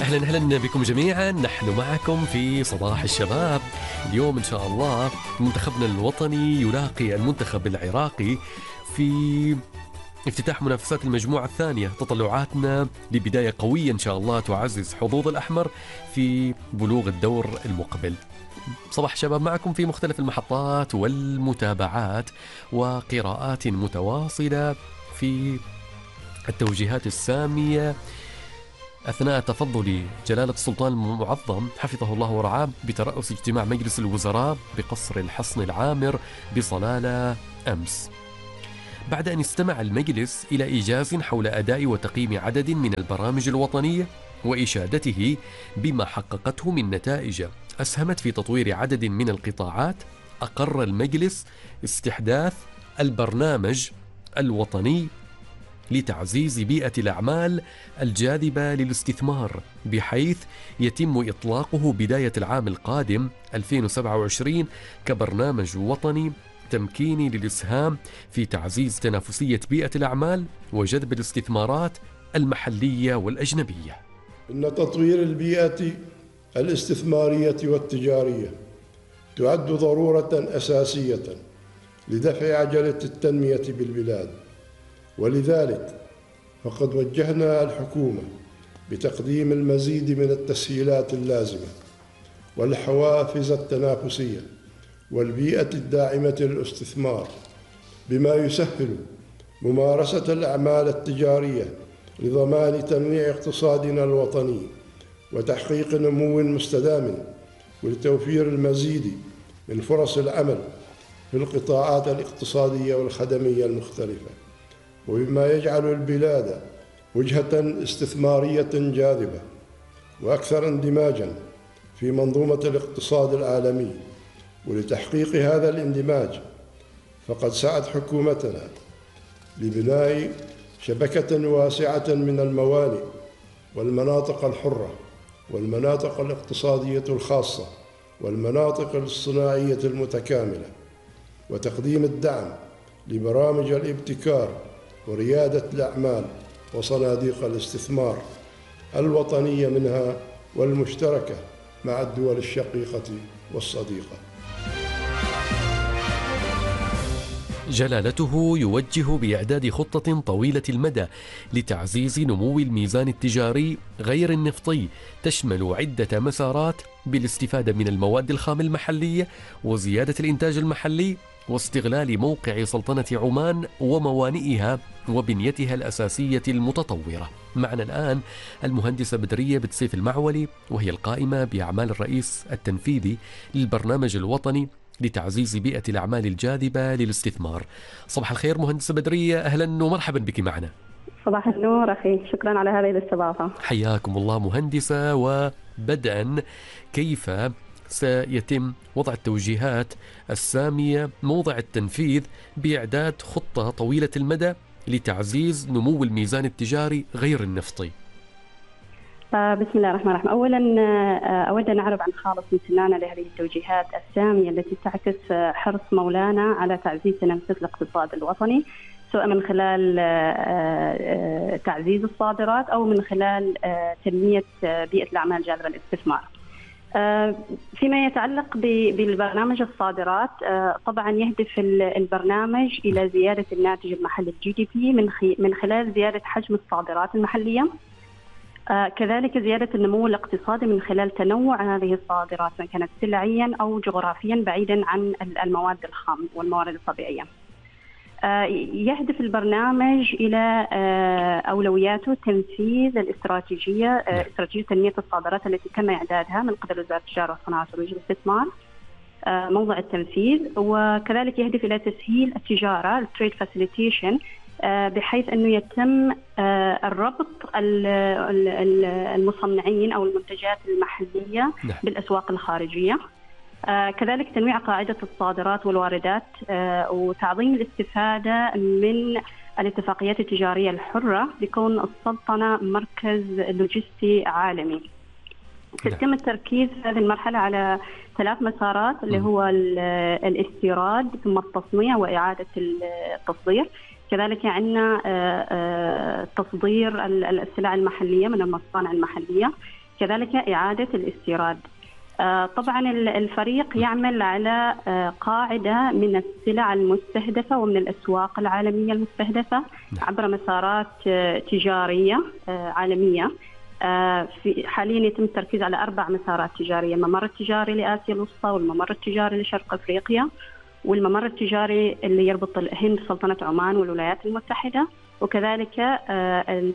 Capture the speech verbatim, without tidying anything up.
أهلا أهلا بكم جميعا، نحن معكم في صباح الشباب. اليوم إن شاء الله منتخبنا الوطني يلاقي المنتخب العراقي في افتتاح منافسات المجموعة الثانية. تطلعاتنا لبداية قوية إن شاء الله تعزز حظوظ الأحمر في بلوغ الدور المقبل. صباح الشباب معكم في مختلف المحطات والمتابعات وقراءات متواصلة في التوجيهات السامية أثناء تفضل جلالة السلطان المعظم حفظه الله ورعاه بترأس اجتماع مجلس الوزراء بقصر الحصن العامر بصلالة أمس، بعد أن استمع المجلس إلى إيجاز حول أداء وتقييم عدد من البرامج الوطنية وإشادته بما حققته من نتائج أسهمت في تطوير عدد من القطاعات. أقر المجلس استحداث البرنامج الوطني لتعزيز بيئة الأعمال الجاذبة للاستثمار، بحيث يتم إطلاقه بداية العام القادم ألفين وسبعة وعشرين كبرنامج وطني تمكيني للإسهام في تعزيز تنافسية بيئة الأعمال وجذب الاستثمارات المحلية والأجنبية. إن تطوير البيئة الاستثمارية والتجارية تعد ضرورة أساسية لدفع عجلة التنمية بالبلاد، ولذلك فقد وجهنا الحكومة بتقديم المزيد من التسهيلات اللازمة والحوافز التنافسية والبيئة الداعمة للاستثمار، بما يسهل ممارسة الأعمال التجارية لضمان تنويع اقتصادنا الوطني وتحقيق نمو مستدام ولتوفير المزيد من فرص العمل في القطاعات الاقتصادية والخدمية المختلفة، وبما يجعل البلاد وجهة استثمارية جاذبة وأكثر اندماجا في منظومة الاقتصاد العالمي. ولتحقيق هذا الاندماج فقد سعت حكومتنا لبناء شبكة واسعة من الموانئ والمناطق الحرة والمناطق الاقتصادية الخاصة والمناطق الصناعية المتكاملة، وتقديم الدعم لبرامج الابتكار وريادة الأعمال وصناديق الاستثمار الوطنية منها والمشتركة مع الدول الشقيقة والصديقة. جلالته يوجه بإعداد خطة طويلة المدى لتعزيز نمو الميزان التجاري غير النفطي، تشمل عدة مسارات بالاستفادة من المواد الخام المحلية وزيادة الإنتاج المحلي واستغلال موقع سلطنة عمان وموانئها وبنيتها الأساسية المتطورة. معنا الآن المهندسة بدرية بتسيف المعولي، وهي القائمة بأعمال الرئيس التنفيذي للبرنامج الوطني لتعزيز بيئة الأعمال الجاذبة للاستثمار. صباح الخير مهندسة بدرية، أهلا ومرحبا بك معنا. صباح النور أخي، شكرا على هذه الاستضافة. حياكم الله مهندسة. وبدءا، كيف سيتم وضع التوجيهات السامية موضع التنفيذ بإعداد خطة طويلة المدى لتعزيز نمو الميزان التجاري غير النفطي؟ بسم الله الرحمن الرحيم. أولا أود أن أعرب عن خالص امتناننا لهذه التوجيهات السامية التي تعكس حرص مولانا على تعزيز تنافس الاقتصاد الوطني، سواء من خلال تعزيز الصادرات أو من خلال تنمية بيئة الأعمال الجاذبة للاستثمار. فيما يتعلق بالبرنامج الصادرات، طبعا يهدف البرنامج إلى زيادة الناتج المحلي الجي دي بي من خلال زيادة حجم الصادرات المحلية، كذلك زيادة النمو الاقتصادي من خلال تنوع هذه الصادرات سواء كانت سلعيا أو جغرافيا بعيدا عن المواد الخام والموارد الطبيعية. يهدف البرنامج إلى أولوياته تنفيذ الاستراتيجية استراتيجية تنمية الصادرات التي تم إعدادها من قبل وزارة التجارة والصناعة والترويج والاستثمار، موضع التنفيذ، وكذلك يهدف إلى تسهيل التجارة التريد فاسيليتيشن، بحيث أنه يتم الربط المصنعين أو المنتجات المحلية بالأسواق الخارجية، كذلك تنويع قاعدة الصادرات والواردات وتعظيم الاستفادة من الاتفاقيات التجارية الحرة لكون السلطنة مركز لوجستي عالمي. سيتم التركيز في هذه المرحلة على ثلاث مسارات اللي هو الاستيراد ثم التصنيع وإعادة التصدير، كذلك عندنا تصدير السلع المحلية من المصانع المحلية، كذلك إعادة الاستيراد. طبعا الفريق يعمل على قاعدة من السلع المستهدفة ومن الأسواق العالمية المستهدفة عبر مسارات تجارية عالمية. في حاليا يتم التركيز على أربع مسارات تجارية: الممر التجاري لآسيا الوسطى، والممر التجاري لشرق أفريقيا، والممر التجاري اللي يربط الهند، سلطنة عمان والولايات المتحدة، وكذلك